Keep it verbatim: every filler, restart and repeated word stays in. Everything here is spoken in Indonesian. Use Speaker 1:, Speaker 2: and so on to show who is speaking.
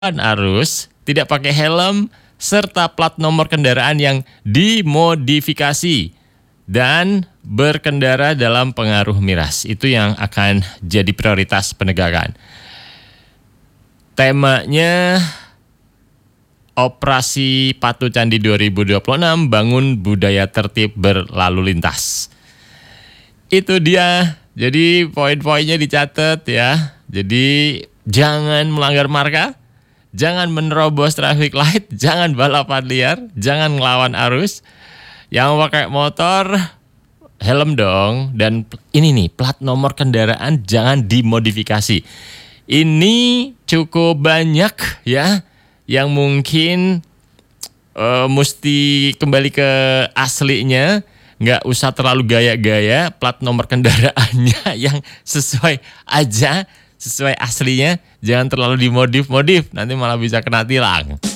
Speaker 1: arus, tidak pakai helm, serta plat nomor kendaraan yang dimodifikasi dan berkendara dalam pengaruh miras. Itu yang akan jadi prioritas penegakan. Temanya Operasi Patu Candi dua ribu dua puluh enam, bangun budaya tertib berlalu lintas. Itu dia. Jadi poin-poinnya dicatat ya. Jadi jangan melanggar marka, jangan menerobos traffic light, jangan balapan liar, jangan ngelawan arus. Yang pakai motor helm dong, dan ini nih plat nomor kendaraan jangan dimodifikasi. Ini cukup banyak ya yang mungkin uh, mesti kembali ke aslinya. Nggak usah terlalu gaya-gaya, plat nomor kendaraannya yang sesuai aja, sesuai aslinya. Jangan terlalu dimodif-modif, nanti malah bisa kena tilang.